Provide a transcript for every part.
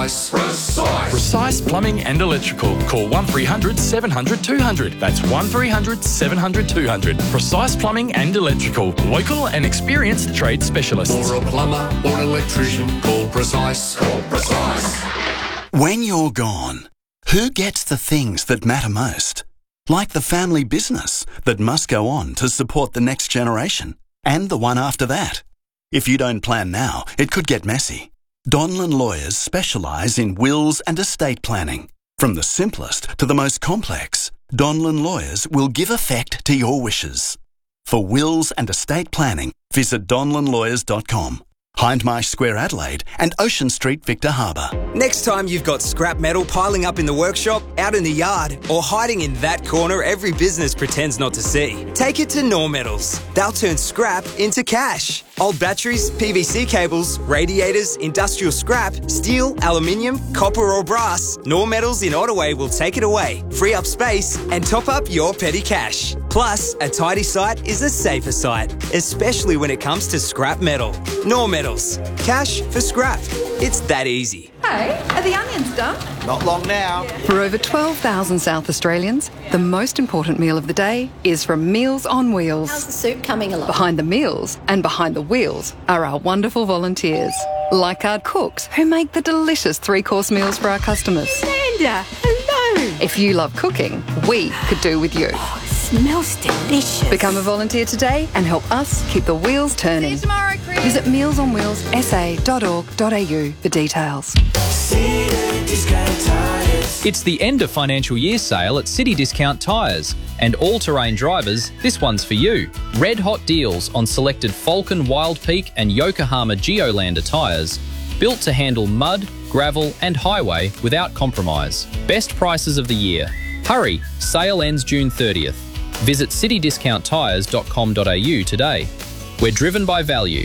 Precise Plumbing and Electrical. Call 1300 700 200. That's 1300 700 200. Precise Plumbing and Electrical. Local and experienced trade specialists. For a plumber or an electrician, call Precise. Call Precise. When you're gone, who gets the things that matter most? Like the family business that must go on to support the next generation and the one after that. If you don't plan now, it could get messy. Donlan Lawyers specialise in wills and estate planning. From the simplest to the most complex, Donlan Lawyers will give effect to your wishes. For wills and estate planning, visit donlanlawyers.com. Hindmarsh Square, Adelaide, and Ocean Street, Victor Harbour. Next time you've got scrap metal piling up in the workshop, out in the yard, or hiding in that corner every business pretends not to see, take it to Nor Metals. They'll turn scrap into cash. Old batteries, PVC cables, radiators, industrial scrap, steel, aluminium, copper or brass, Nor Metals in Ottaway will take it away, free up space, and top up your petty cash. Plus, a tidy site is a safer site, especially when it comes to scrap metal. Nor Metals. Cash for scrap. It's that easy. Hey, are the onions done? Not long now. For over 12,000 South Australians, the most important meal of the day is from Meals on Wheels. How's the soup coming along? Behind the meals and behind the wheels are our wonderful volunteers, like our cooks who make the delicious three-course meals for our customers. Amanda, hello. If you love cooking, we could do with you. Oh, it smells delicious. Become a volunteer today and help us keep the wheels turning. See you tomorrow, Chris. Visit mealsonwheelssa.org.au for details. It's the end of financial year sale at City Discount Tyres. And all-terrain drivers, this one's for you. Red hot deals on selected Falcon Wild Peak and Yokohama Geolander tyres. Built to handle mud, gravel and highway without compromise. Best prices of the year. Hurry, sale ends June 30th. Visit citydiscounttyres.com.au today. We're driven by value.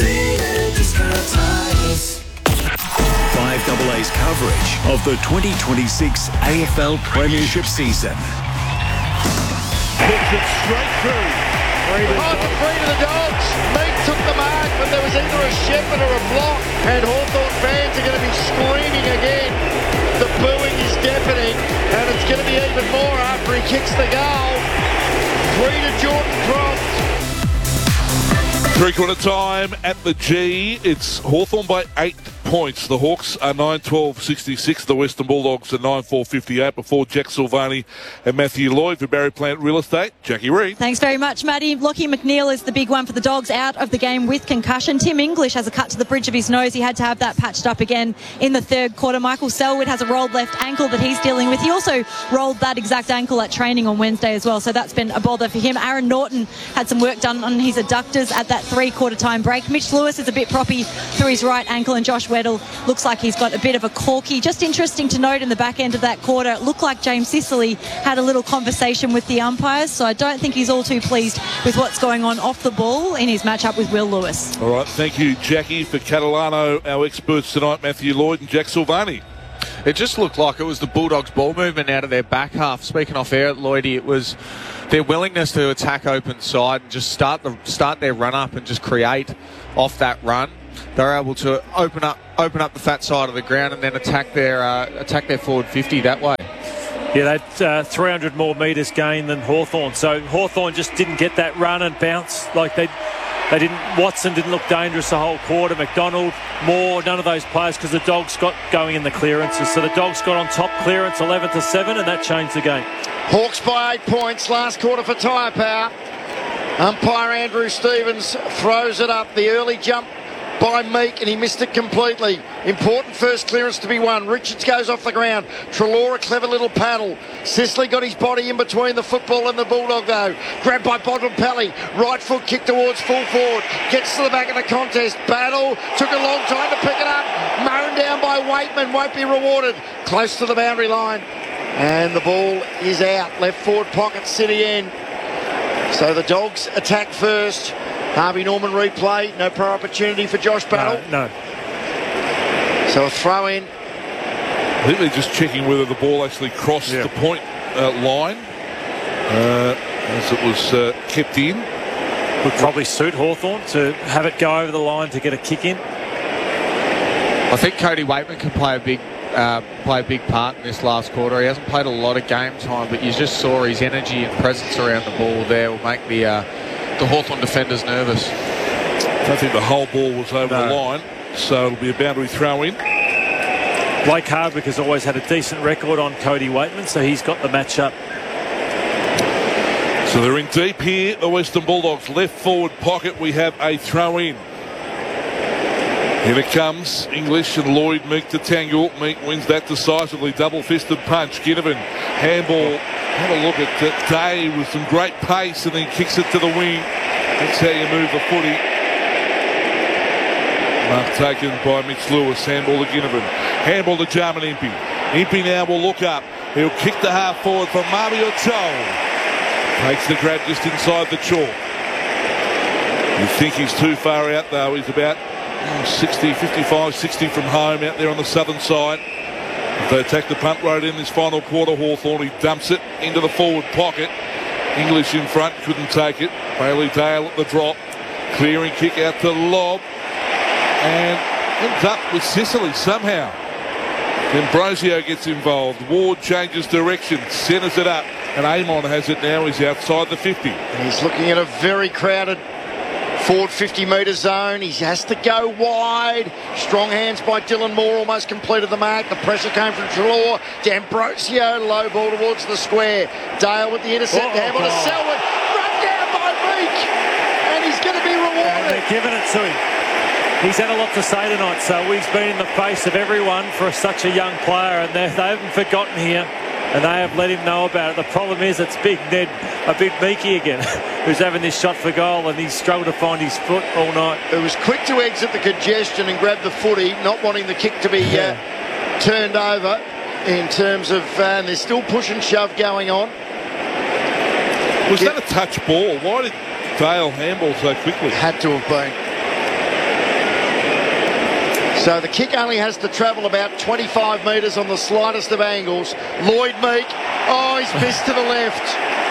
5AA's coverage of the 2026 AFL Premiership season. Puts it straight through. On the free to the Dogs. Meek took the mark, but there was either a Shepherd or a block, and Hawthorn fans are going to be screaming again. The booing is deafening, and it's going to be even more after he kicks the goal. 3 to Jordan Croft. Three-quarter time at the G. It's Hawthorn by 8 points. The Hawks are 9-12-66. The Western Bulldogs are 9-4-58 before Jack Silvani and Matthew Lloyd. For Barry Plant Real Estate, Jackie Reid. Thanks very much, Matty. Lockie McNeil is the big one for the Dogs, out of the game with concussion. Tim English has a cut to the bridge of his nose. He had to have that patched up again in the third quarter. Michael Selwood has a rolled left ankle that he's dealing with. He also rolled that exact ankle at training on Wednesday as well, so that's been a bother for him. Aaron Norton had some work done on his adductors at that three-quarter time break. Mitch Lewis is a bit proppy through his right ankle, and Josh Weddle looks like he's got a bit of a corky. Just interesting to note in the back end of that quarter, it looked like James Sicily had a little conversation with the umpires, so I don't think he's all too pleased with what's going on off the ball in his matchup with Will Lewis. All right, thank you, Jackie. For Catalano, our experts tonight, Matthew Lloyd and Jack Silvani. It just looked like it was the Bulldogs' ball movement out of their back half. Speaking off air at Lloydie, it was their willingness to attack open side and just start their run up and just create off that run. They were able to open up the fat side of the ground and then attack their forward 50 that way. Yeah, they'd 300 more metres gained than Hawthorn. So Hawthorn just didn't get that run and bounce like they didn't. Watson didn't look dangerous the whole quarter. McDonald, Moore, none of those players, because the Dogs got going in the clearances. So the Dogs got on top clearance 11-7, and that changed the game. Hawks by 8 points last quarter for Tyre Power. Umpire Andrew Stevens throws it up. The early jump by Meek, and he missed it completely. Important first clearance to be won. Richards goes off the ground. Trelaw, a clever little paddle. Sicily got his body in between the football and the Bulldog though. Grabbed by Bontempelli. Right foot kick towards full forward. Gets to the back of the contest. Battle. Took a long time to pick it up. Mown down by Waitman. Won't be rewarded. Close to the boundary line. And the ball is out. Left forward pocket, City end. So the Dogs attack first. Harvey Norman replay. No prior opportunity for Josh Battle. No. So a throw in. I think they're just checking whether the ball actually crossed the point line as it was kept in. Would probably suit Hawthorn to have it go over the line to get a kick in. I think Cody Waitman can play a big part in this last quarter. He hasn't played a lot of game time, but you just saw his energy and presence around the ball there will make the Hawthorn defenders nervous. I don't think the whole ball was over the line, so it'll be a boundary throw in. Blake Hardwick has always had a decent record on Cody Waitman, so he's got the matchup. So they're in deep here, the Western Bulldogs. Left forward pocket, we have a throw in. Here it comes, English and Lloyd Meek to tangle. Meek wins that decisively, double-fisted punch. Ginnivan, handball. Have a look at Day with some great pace and then kicks it to the wing. That's how you move the footy. Mark taken by Mitch Lewis, handball to Ginnivan. Handball to Jarman Impey. Impey now will look up. He'll kick the half forward for Marmy Ochol. Takes the grab just inside the chalk. You think he's too far out though. He's about 55, 60 from home out there on the southern side. If they attack the punt road in this final quarter, Hawthorn, he dumps it into the forward pocket. English in front, couldn't take it. Bailey Dale at the drop. Clearing kick out to Lobb. And ends up with Sicily somehow. Ambrosio gets involved. Ward changes direction, centres it up. And Amon has it now. He's outside the 50. He's looking at a very crowded forward 50-metre zone. He has to go wide. Strong hands by Dylan Moore, almost completed the mark. The pressure came from Treloar. D'Ambrosio, low ball towards the square. Dale with the intercept. Handball to Selwood. Run down by Meek. And he's going to be rewarded. And they're giving it to him. He's had a lot to say tonight, so he's been in the face of everyone for such a young player, and they haven't forgotten here. And they have let him know about it. The problem is it's Big Ned, a big Meekie again, who's having this shot for goal, and he's struggled to find his foot all night. It was quick to exit the congestion and grab the footy, not wanting the kick to be turned over in terms of, and there's still push and shove going on. Was that a touch ball? Why did Dale handball so quickly? Had to have been. So the kick only has to travel about 25 metres on the slightest of angles. Lloyd Meek, he's missed to the left.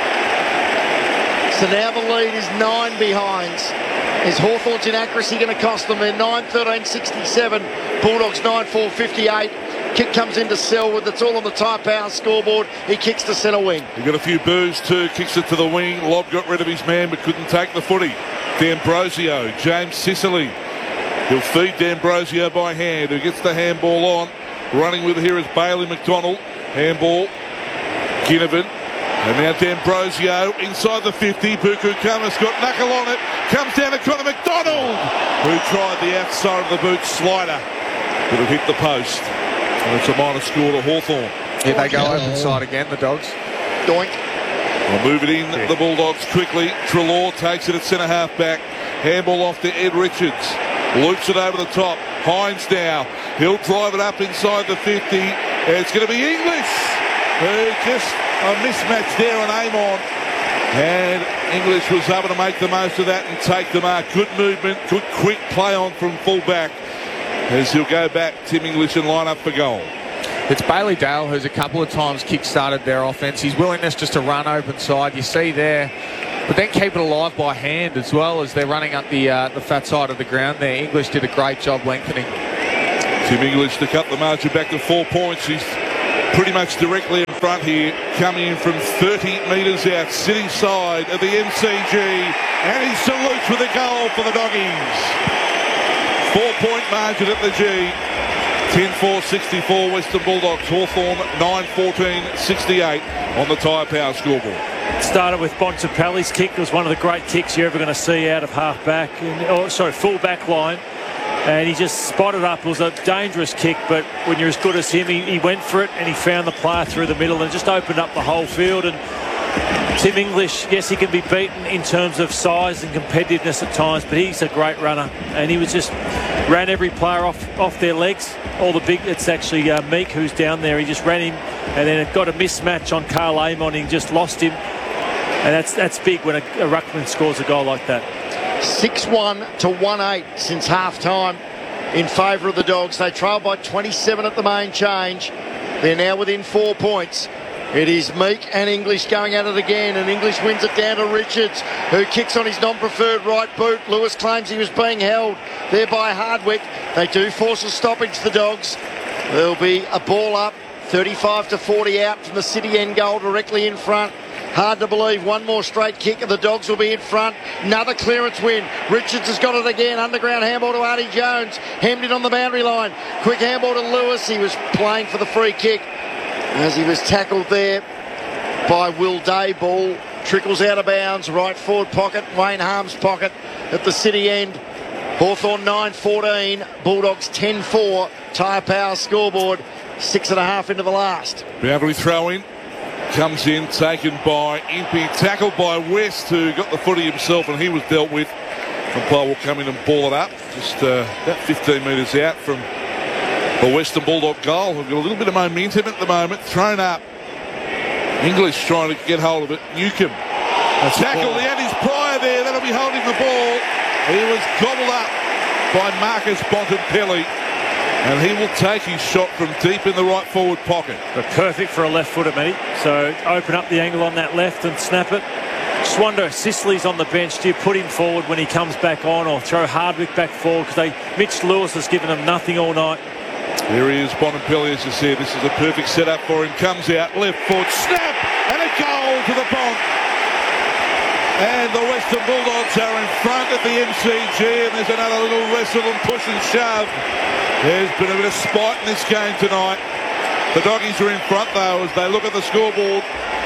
So now the lead is 9 behind. Is Hawthorn's inaccuracy going to cost them? They're 9-13-67. Bulldogs 9-4-58. Kick comes into Selwood. That's all on the Tyre Power scoreboard. He kicks to centre wing. He got a few boos too. Kicks it to the wing. Lobb got rid of his man but couldn't take the footy. D'Ambrosio, James Sicily. He'll feed D'Ambrosio by hand, who gets the handball on. Running with it here is Bailey McDonald. Handball, Ginnivan. And now D'Ambrosio inside the 50. Buku Kama's got knuckle on it. Comes down to Connor McDonald, who tried the outside of the boot slider. But it hit the post. And it's a minor score to Hawthorn. Here they go open side again, the Dogs. Doink. They'll move it in, the Bulldogs quickly. Treloar takes it at centre half back. Handball off to Ed Richards. Loops it over the top. Hines now. He'll drive it up inside the 50. It's going to be English. Just a mismatch there on Amon. And English was able to make the most of that and take the mark. Good movement, good quick play on from full back. As he'll go back, Tim English and line up for goal. It's Bailey Dale who's a couple of times kick-started their offence. His willingness just to run open side, you see there. But then keep it alive by hand as well as they're running up the fat side of the ground there. English did a great job lengthening. Tim English to cut the margin back to 4 points. He's pretty much directly in front here, coming in from 30 metres out, city side of the MCG. And he salutes with a goal for the Doggies. 4-point margin at the G. 10-4-64 Western Bulldogs. Hawthorn 9-14-68 on the Tyre Power scoreboard. Started with Bontempelli's kick. It was one of the great kicks you're ever going to see out of half-back, full back line. And he just spotted up. It was a dangerous kick, but when you're as good as him, he went for it and he found the player through the middle and just opened up the whole field. And Tim English, yes, he can be beaten in terms of size and competitiveness at times, but he's a great runner. And he was just ran every player off their legs. It's actually Meek who's down there. He just ran him and then it got a mismatch on Carl Amon. He just lost him. And that's big when a ruckman scores a goal like that. 6-1 to 1-8 since half-time in favour of the Dogs. They trail by 27 at the main change. They're now within 4 points. It is Meek and English going at it again, and English wins it down to Richards, who kicks on his non-preferred right boot. Lewis claims he was being held there by Hardwick. They do force a stoppage, the Dogs. There'll be a ball up, 35-40 out from the City end goal, directly in front. Hard to believe, one more straight kick and the Dogs will be in front. Another clearance win. Richards has got it again. Underground handball to Artie Jones. Hemmed in on the boundary line. Quick handball to Lewis. He was playing for the free kick as he was tackled there by Will Day. Ball trickles out of bounds. Right forward pocket. Wayne Harm's pocket at the City end. Hawthorn 9-14. Bulldogs 10-4. Tyre Power scoreboard. 6.5 into the last. Boundary throw in. Comes in, taken by Impey, tackled by West, who got the footy himself, and he was dealt with. Umpire will come in and ball it up, just about 15 metres out from the Western Bulldog goal. We've got a little bit of momentum at the moment. Thrown up. English trying to get hold of it. Newcomb. Tackle, he had his prior there. That'll be holding the ball. He was gobbled up by Marcus Bontempelli. And he will take his shot from deep in the right forward pocket. But perfect for a left footer, Matty. So open up the angle on that left and snap it. Just wonder if Sicily's on the bench. Do you put him forward when he comes back on, or throw Hardwick back forward? Because Mitch Lewis has given him nothing all night. Here he is, Bontempelli, as you said. This is a perfect setup for him. Comes out, left foot, snap, and a goal to the Bont. And the Western Bulldogs are in front at the MCG, and there's another little wrestle and push and shove. There's been a bit of spite in this game tonight. The Doggies are in front, though, as they look at the scoreboard.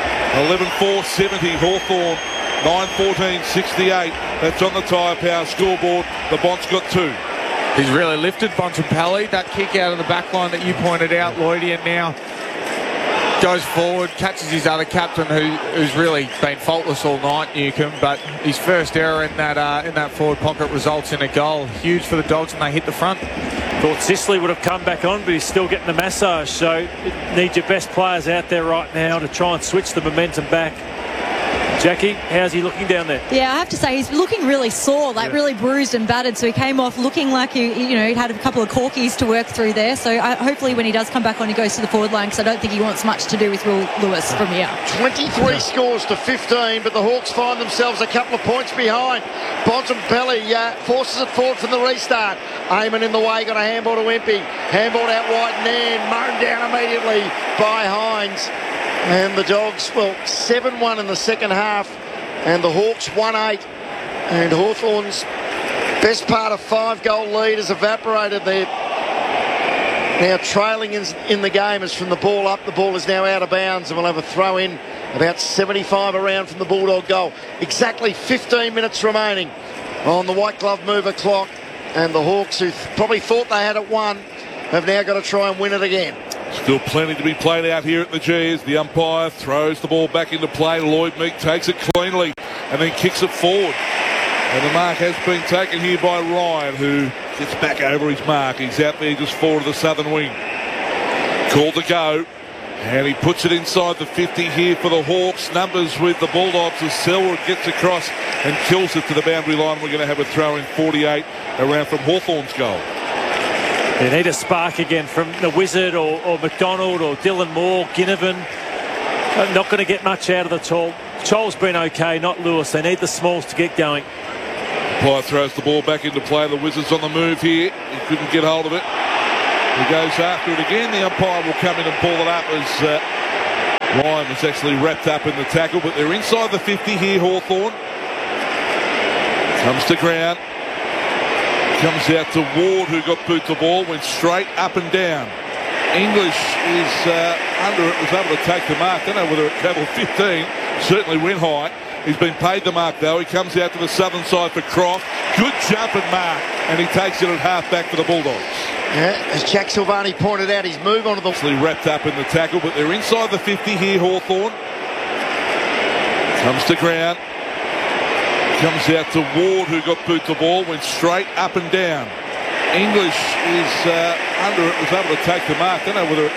11-4-70, Hawthorn. 9-14-68. That's on the Tyre Power scoreboard. The Bont's got 2. He's really lifted Bontempelli. That kick out of the back line that you pointed out, Lloydie, and now goes forward, catches his other captain who's really been faultless all night, Newcomb, but his first error in that forward pocket results in a goal. Huge for the Dogs, and they hit the front. Thought Sicily would have come back on, but he's still getting the massage, so you need your best players out there right now to try and switch the momentum back. Jackie, how's he looking down there? Yeah, I have to say he's looking really sore, really bruised and battered. So he came off looking like he'd had a couple of corkies to work through there. So hopefully when he does come back on, he goes to the forward line, because I don't think he wants much to do with Will Lewis from here. 23 scores to 15, but the Hawks find themselves a couple of points behind. Bontempelli forces it forward from the restart. Eamon in the way, got a handball to Impey. Handball out wide and in, mown down immediately by Hines. And the Dogs, 7-1 in the second half, and the Hawks 1-8. And Hawthorn's best part of 5-goal lead has evaporated. They're now trailing in the game as from the ball up. The ball is now out of bounds, and we'll have a throw in about 75 around from the Bulldog goal. Exactly 15 minutes remaining on the white glove mover clock, and the Hawks, who probably thought they had it won, have now got to try and win it again. Still plenty to be played out here at the G as the umpire throws the ball back into play. Lloyd Meek takes it cleanly and then kicks it forward. And the mark has been taken here by Ryan, who gets back over his mark. He's out there just forward of the southern wing. Called to go. And he puts it inside the 50 here for the Hawks. Numbers with the Bulldogs as Selwood gets across and kills it to the boundary line. We're going to have a throw in 48 around from Hawthorn's goal. They need a spark again from the Wizard or McDonald or Dylan Moore, Ginnivan. Not going to get much out of the Tall. Chol's been okay, not Lewis. They need the smalls to get going. Pye throws the ball back into play. The Wizards on the move here. He couldn't get hold of it. He goes after it again. The umpire will come in and pull it up as Ryan was actually wrapped up in the tackle, but they're inside the 50 here, Hawthorn. Comes to ground. Comes out to Ward, who got boot the ball, went straight up and down. English is under it, was able to take the mark. Don't know whether it travelled 15, certainly went high. He's been paid the mark, though. He comes out to the southern side for Croft. Good jump and mark, and he takes it at half back for the Bulldogs. Yeah, as Jack Silvani pointed out, he's moved on to the... Wrapped up in the tackle, but they're inside the 50 here, Hawthorn. Comes to ground. Comes out to Ward, who got boot the ball, went straight up and down. English is under it, was able to take the mark. Don't know whether it